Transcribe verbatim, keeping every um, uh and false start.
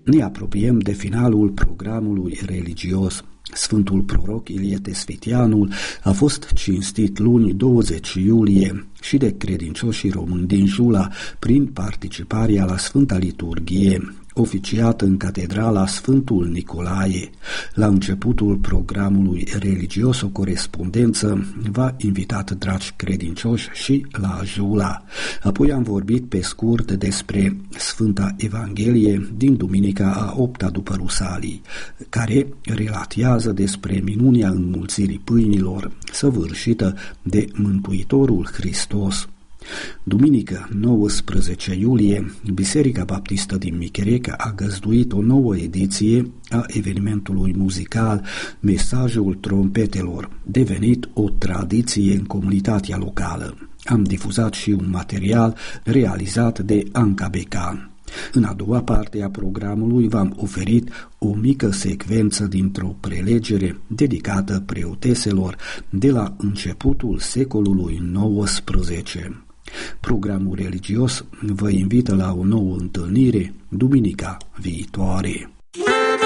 Ne apropiem de finalul programului religios. Sfântul proroc Ilie Tesfitianul a fost cinstit luni douăzeci iulie și de credincioșii români din Jula prin participarea la Sfânta Liturghie, oficiată în catedrala Sfântul Nicolae. La începutul programului religios, o corespondență v-a invitat, dragi credincioși, și la Jula. Apoi am vorbit pe scurt despre Sfânta Evanghelie din duminica a opta după Rusalii, care relatează despre minunea înmulțirii pâinilor săvârșită de Mântuitorul Hristos. Duminică nouăsprezece iulie, Biserica Baptistă din Michereca a găzduit o nouă ediție a evenimentului muzical Mesajul Trompetelor, devenit o tradiție în comunitatea locală. Am difuzat și un material realizat de Anca Becan. În a doua parte a programului v-am oferit o mică secvență dintr-o prelegere dedicată preoteselor de la începutul secolului nouăsprezece. Programul religios vă invită la o nouă întâlnire duminica viitoare.